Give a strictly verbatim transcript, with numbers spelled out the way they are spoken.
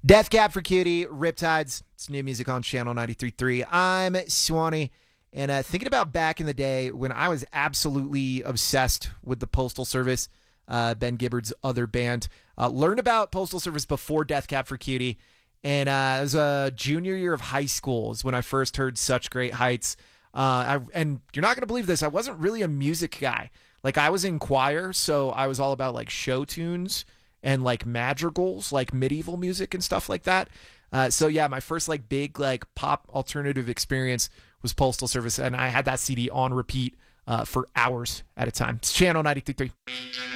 Death Cab for Cutie, Riptides. It's new music on Channel ninety-three point three. I'm Swanee. And uh, thinking about back in the day when I was absolutely obsessed with the Postal Service, uh, Ben Gibbard's other band, uh, learned about Postal Service before Death Cab for Cutie. And uh, it was a junior year of high school is when I first heard Such Great Heights. Uh, I, and you're not going to believe this. I wasn't really a music guy. Like I was in choir, so I was all about like show tunes and like madrigals, like medieval music and stuff like that. Uh, so yeah, my first like big like pop alternative experience was Postal Service, and I had that C D on repeat uh, for hours at a time. It's Channel ninety-three point three.